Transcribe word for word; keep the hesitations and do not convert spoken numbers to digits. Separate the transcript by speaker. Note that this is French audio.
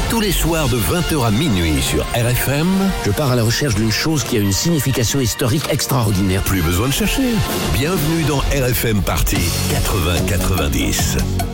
Speaker 1: Tous les soirs de vingt heures à minuit sur R F M.
Speaker 2: Je pars à la recherche d'une chose qui a une signification historique extraordinaire.
Speaker 1: Plus besoin de chercher. Bienvenue dans R F M Party quatre-vingts quatre-vingt-dix.